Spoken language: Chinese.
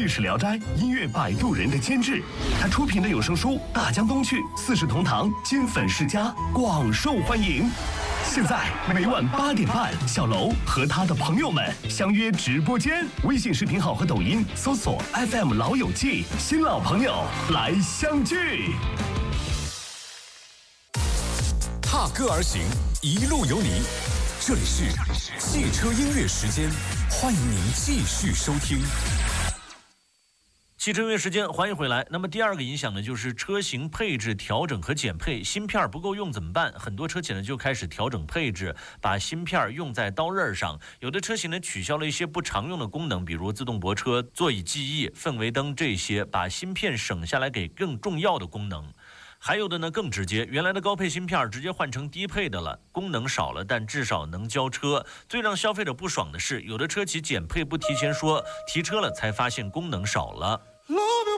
史聊斋、音乐摆渡人的监制。他出品的有声书《大江东去》《四世同堂》《金粉世家》广受欢迎。现在每晚8点半，小楼和他的朋友们相约直播间，微信视频号和抖音搜索 FM 老友记，新老朋友来相聚。 踏歌而行，一路有你。这里是汽车音乐时间，欢迎您继续收听。 汽车音乐时间，欢迎回来。那么第二个影响呢，就是车型配置调整和减配。芯片不够用怎么办？很多车企呢就开始调整配置，把芯片用在刀刃上。有的车型呢取消了一些不常用的功能，比如自动泊车、座椅记忆、氛围灯这些，把芯片省下来给更重要的功能。还有的呢更直接，原来的高配芯片直接换成低配的了，功能少了，但至少能交车。最让消费者不爽的是，有的车企减配不提前说，提车了才发现功能少了。